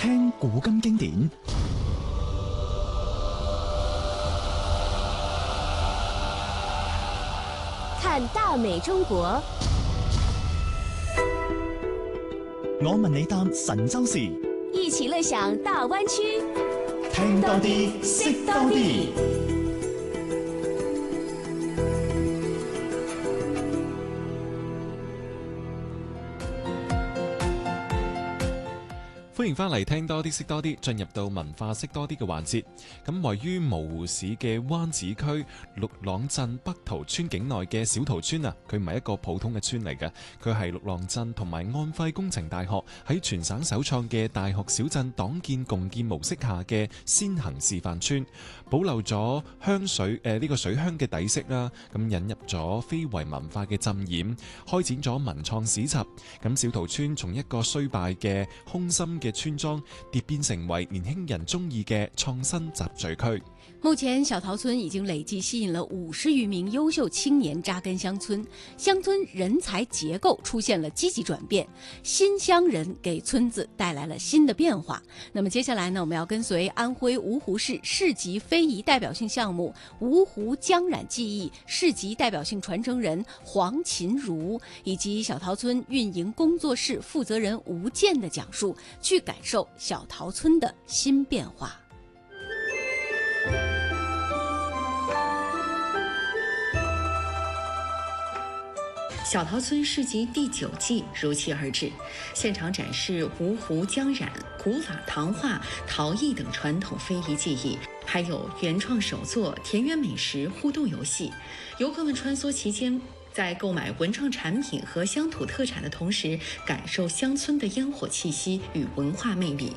聽古今經典， 看大美中國。 我問你答神州事， 一起樂享大灣區， 聽多啲，識多啲。 歡迎翻嚟聽多啲識多啲，進入到文化識多啲嘅環節。咁位於蕪湖市嘅灣子區陸朗鎮北塘村境內嘅小塘村啊，佢唔係一個普通嘅村嚟嘅，佢係陸朗鎮同埋安徽工程大學喺全省首創嘅大學小鎮黨建共建模式下嘅先行示範村，保留咗香水呢個水鄉嘅底色啦，咁引入咗非遺文化嘅浸染，開展咗文創市集。咁小塘村從一個衰敗嘅空心嘅村莊跌變成為年輕人中意嘅創新集聚區。 目前小塘村已經累計吸引了50餘名優秀青年扎根鄉村，鄉村人才結構出現了積極轉變，新鄉人給村子帶來了新的變化。那麼接下來呢，我們要跟隨安徽蕪湖市市級非遺代表性項目蕪湖江染技藝市級代表性傳承人黃琴如，以及小塘村運營工作室負責人吳健的講述，去感受小塘村的新變化。 小塘村市集第9季如期而至，現場展示蕪湖江染、古法糖畫、陶藝等傳統非遺技藝，還有原創手作、田園美食互動遊戲。遊客們穿梭其間，在購買文創產品和鄉土特產的同時，感受鄉村的煙火氣息與文化魅力。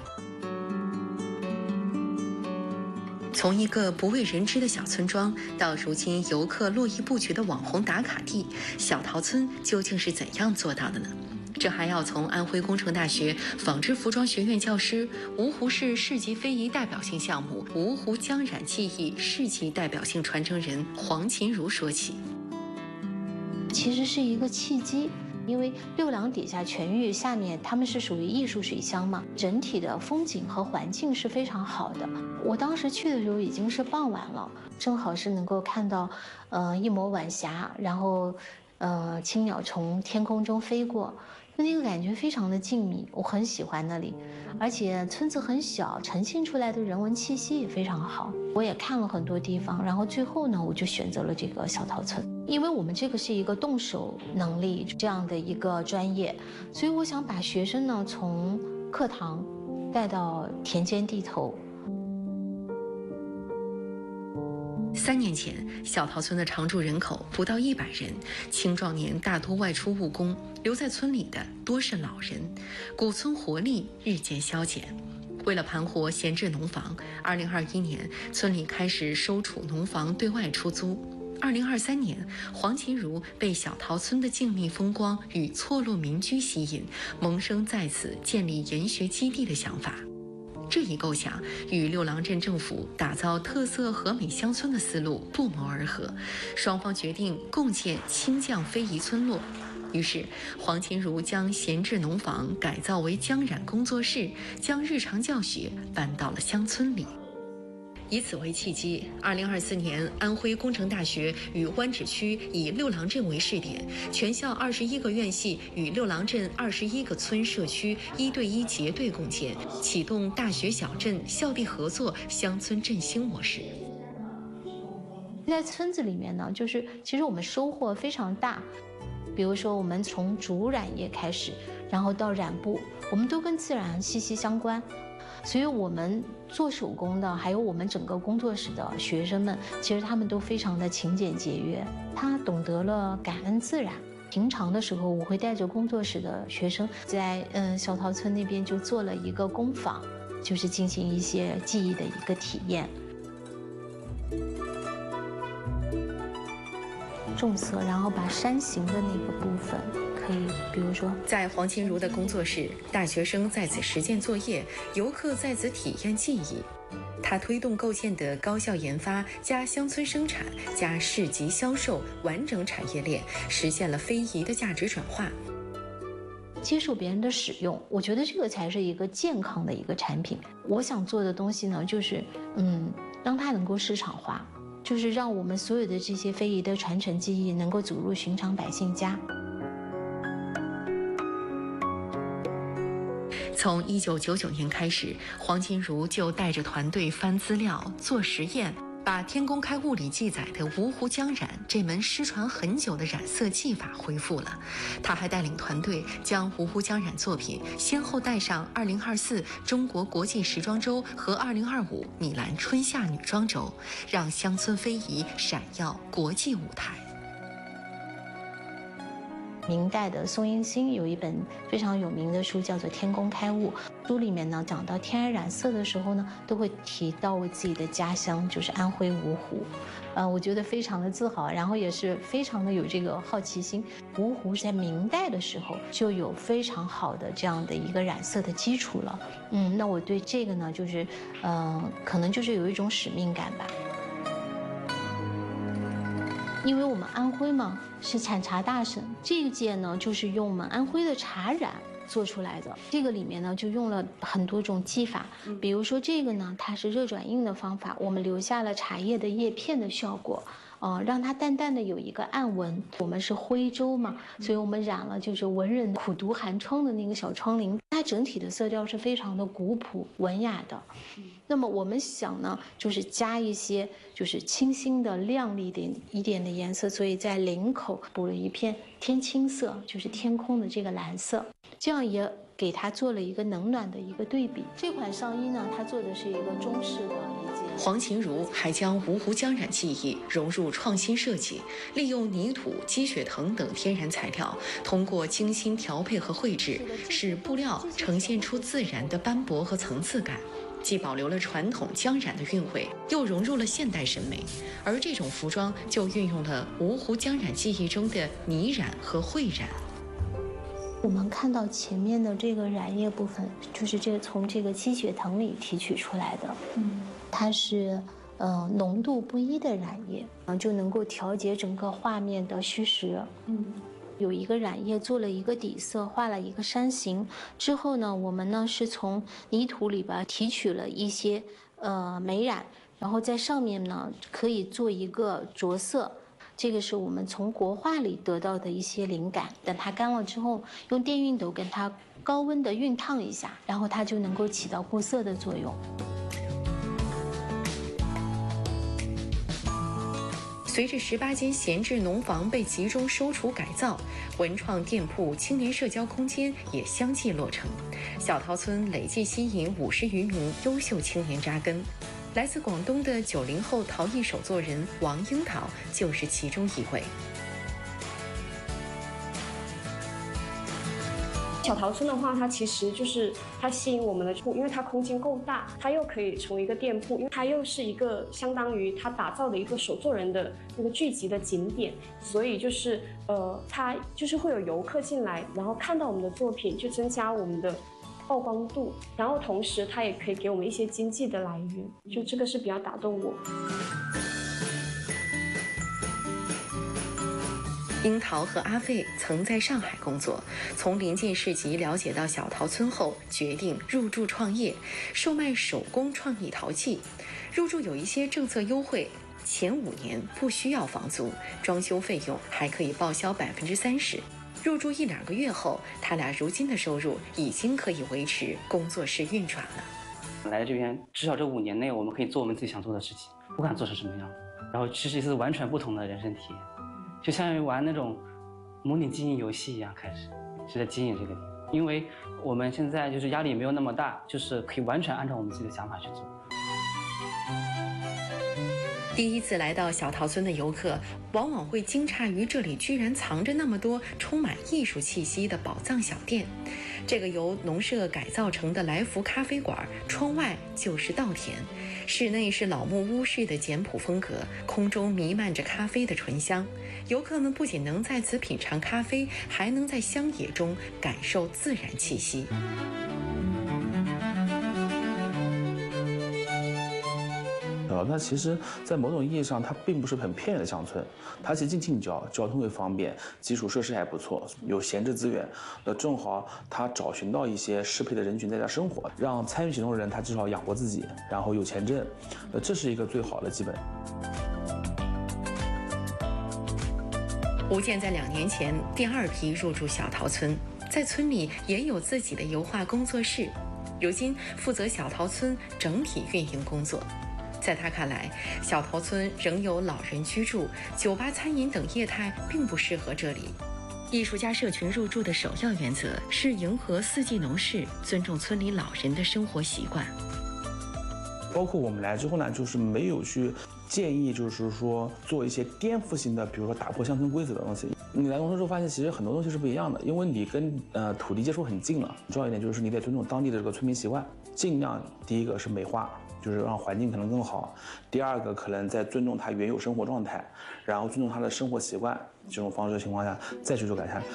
從一個不為人知的小村莊，到如今遊客絡繹不絕的網紅打卡地，小塘村究竟是怎樣做到的呢？這還要從安徽工程大學紡織服裝學院教師、蕪湖市市級非遺代表性項目蕪湖江染技藝市級代表性傳承人黃琴如說起。 其實是一個契機。因為六郎底下全域下面他們是屬於藝術水鄉嘛，整體的風景和環境是非常好的。我當時去的時候已經是傍晚了，正好是能夠看到一抹晚霞，然後青鳥從天空中飛過，就那個感覺非常的靜謐，我很喜歡那裡。而且村子很小，呈現出來的人文氣息也非常好。我也看了很多地方，然後最後呢，我就選擇了這個小塘村。因為我們這個是一個動手能力這樣的一個專業，所以我想把學生呢從課堂帶到田間地頭。 3年前，小塘村的常住人口不到100人，青壯年大多外出務工，留在村裡的多是老人，古村活力日漸消減。為了盤活閒置農房，2021年村裡開始收儲農房對外出租。2023年，黃琴如被小塘村的靜謐風光與錯落民居吸引，萌生在此建立研學基地的想法。這一構想與六郎鎮政府打造特色和美鄉村的思路不謀而合，雙方決定共建青醬非遺村落。於是，黃琴如將閒置農房改造為江染工作室，將日常教學搬到了鄉村裡。以此為契機，2024年，安徽工程大學與灣仔區以六郎鎮為試點，全校21個院系與六郎鎮21個村社區1對1結對共建，啟動大學小鎮校地合作鄉村振興模式。 在村子裡面呢，就是其實我們收穫非常大，比如說我們從竹染業開始，然後到染布，我們都跟自然息息相關。所以我們做手工的，還有我們整個工作室的學生們，其實他們都非常的勤儉節約，他懂得了感恩自然。平常的時候，我會帶着工作室的學生在小塘村那邊就做了一個工坊，就是進行一些技藝的一個體驗。重色，然後把山形的那個部分可以，比如說在黃琴如的工作室，大學生在此實踐作業，遊客在此體驗技藝。他推動構建的高校研發加鄉村生產加市集銷售完整產業鏈，實現了非遺的價值轉化。 接受别人的使用，我觉得这个才是一个健康的一个产品。我想做的东西呢，就是让它能够市场化，就是让我们所有的这些非遗的传承技艺能够走入寻常百姓家。 从1999年开始，黄金如就带着团队翻资料、做实验，把《天工开物》里记载的芜湖浆染这门失传很久的染色技法恢复了。他还带领团队将芜湖浆染作品先后带上2024中国国际时装周和2025米兰春夏女装周，让乡村非遗闪耀国际舞台。 明代的宋应星有一本非常有名的书，叫做《天工开物》。书里面呢，讲到天然染色的时候呢，都会提到我自己的家乡，就是安徽芜湖。我觉得非常的自豪，然后也是非常的有这个好奇心。芜湖在明代的时候就有非常好的这样的一个染色的基础了。那我对这个呢，就是可能就是有一种使命感吧。因为我们安徽嘛是产茶大省，这一届呢就是用我们安徽的茶染做出来的。这个里面呢就用了很多种技法，比如说这个呢它是热转印的方法，我们留下了茶叶的叶片的效果，让它淡淡的有一个暗纹。我们是徽州嘛，所以我们染了就是文人苦读寒窗的那个小窗棂，它整体的色调是非常的古朴文雅的。那么我们想呢，就是加一些就是清新的亮丽的一点的颜色，所以在领口补了一片天青色，就是天空的这个蓝色，这样也给它做了一个冷暖的一个对比。这款上衣呢，它做的是一个中式的理解。 黄琴如还将芜湖浆染技艺融入创新设计，利用泥土、积雪藤等天然材料，通过精心调配和绘制，使布料呈现出自然的斑驳和层次感。既保留了传统浆染的韵味，又融入了现代审美，而这种服装就运用了芜湖浆染技艺中的泥染和绘染。 我们看到前面的这个染液部分，就是这个从这个积雪藤里提取出来的，它是浓度不一的染液，就能够调节整个画面的虚实。有一个染液做了一个底色，画了一个山形之后呢，我们呢是从泥土里边提取了一些美染，然后在上面呢可以做一个着色。这个是我们从国画里得到的一些灵感，等它干了之后，用电熨斗跟它高温的熨烫一下，然后它就能够起到固色的作用。 随着18间闲置农房被集中收储改造，文创店铺、青年社交空间也相继落成。小桃村累计吸引50余名优秀青年扎根。来自广东的90后陶艺手作人王樱桃就是其中一位。 小桃村的话，它其实就是它吸引我们的，因为它空间够大，它又可以成为一个店铺，因为它又是一个相当于它打造的一个手作人的那个聚集的景点，所以就是它就是会有游客进来，然后看到我们的作品，就增加我们的曝光度，然后同时它也可以给我们一些经济的来源，就这个是比较打动我。 樱桃和阿费曾在上海工作，从临近市集了解到小桃村后，决定入驻创业，售卖手工创意陶器。入驻有一些政策优惠，前5年不需要房租，装修费用还可以报销30%。入驻1、2个月后，他俩如今的收入已经可以维持工作室运转了。 来这边，至少这5年内，我们可以做我们自己想做的事情，不管做成什么样。然后其实一次完全不同的人生体验。就相当于玩那种模拟经营游戏一样，开始是在经营这个，因为我们现在就是压力也没有那么大，就是可以完全按照我们自己的想法去做。 第一次来到小桃村的游客，往往会惊诧于这里居然藏着那么多充满艺术气息的宝藏小店。这个由农舍改造成的来福咖啡馆，窗外就是稻田，室内是老木屋式的简朴风格，空中弥漫着咖啡的醇香。游客们不仅能在此品尝咖啡，还能在乡野中感受自然气息。 小村它其实在某种意义上它并不是很偏远的乡村，它其实近郊，交通也方便，基础设施还不错，有闲置资源，正好它找寻到一些适配的人群在家生活，让参与行动的人他至少养活自己，然后有钱挣，这是一个最好的基本。 吴健在2年前第2批入住小桃村，在村里也有自己的油画工作室，如今负责小桃村整体运营工作。在他看来，小桃村仍有老人居住，酒吧、餐饮等业态并不适合这里。艺术家社群入住的首要原则是迎合四季农事，尊重村里老人的生活习惯。 包括我们来之后呢，就是没有去建议，就是说做一些颠覆性的，比如说打破乡村规则的东西。你来农村之后发现，其实很多东西是不一样的，因为你跟土地接触很近了。重要一点就是你得尊重当地的这个村民习惯，尽量第一个是美化，就是让环境可能更好；第二个可能在尊重他原有生活状态，然后尊重他的生活习惯，这种方式的情况下再去做改善。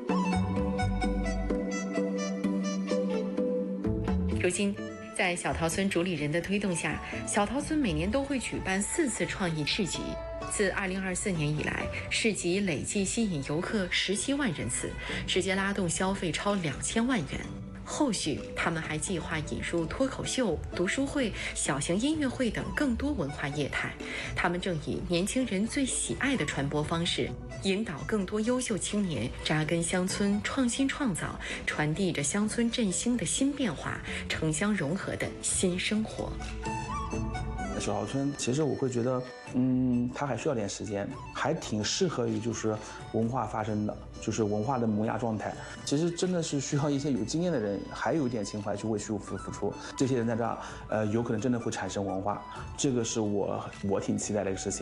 如今，在小桃村主理人的推动下，小桃村每年都会举办4次创意市集。自2024年以来，市集累计吸引游客17万人次，直接拉动消费超2000万元。后续，他们还计划引入脱口秀、读书会、小型音乐会等更多文化业态。他们正以年轻人最喜爱的传播方式，引导更多优秀青年扎根乡村，创新创造，传递着乡村振兴的新变化，城乡融合的新生活。 小桃村其实我会觉得，它还需要点时间，还挺适合于就是文化发生的，就是文化的萌芽状态。其实真的是需要一些有经验的人，还有一点情怀去为事物付出。这些人在这儿，有可能真的会产生文化，这个是我挺期待的一个事情。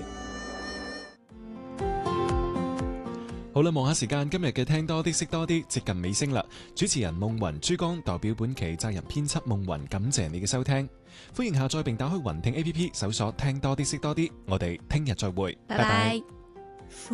好啦，望下時間，今日嘅聽多啲識多啲接近尾聲啦。主持人夢雲珠江代表本期責任編輯夢雲，感謝你嘅收聽。歡迎下載並打開雲聽 A P P，搜索聽多啲識多啲。我哋聽日再會， 拜拜。